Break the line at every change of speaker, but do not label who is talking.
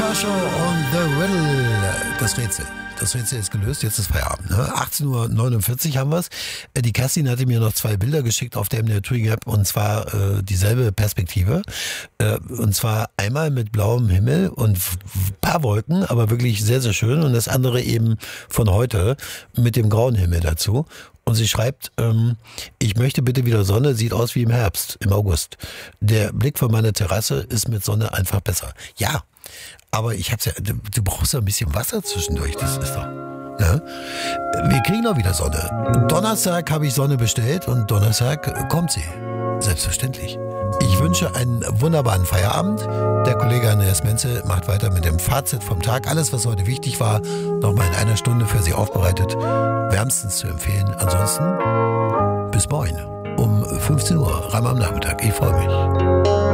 Show und The Riddle. Das Rätsel. Das Rätsel ist gelöst, jetzt ist Feierabend. Ne? 18:49 Uhr haben wir es. Die Kerstin hatte mir noch 2 Bilder geschickt auf der MDR Touring App und zwar dieselbe Perspektive. Und zwar einmal mit blauem Himmel und paar Wolken, aber wirklich sehr, sehr schön. Und das andere eben von heute mit dem grauen Himmel dazu. Und sie schreibt, ich möchte bitte wieder Sonne, sieht aus wie im Herbst, im August. Der Blick von meiner Terrasse ist mit Sonne einfach besser. Ja, aber ich hab's ja, du brauchst ja ein bisschen Wasser zwischendurch, das ist doch. Ne? Wir kriegen auch wieder Sonne. Donnerstag habe ich Sonne bestellt und Donnerstag kommt sie. Selbstverständlich. Ich wünsche einen wunderbaren Feierabend. Der Kollege Andreas Menzel macht weiter mit dem Fazit vom Tag. Alles, was heute wichtig war, nochmal in einer Stunde für Sie aufbereitet. Wärmstens zu empfehlen. Ansonsten bis morgen um 15 Uhr, Reim am Nachmittag. Ich freue mich.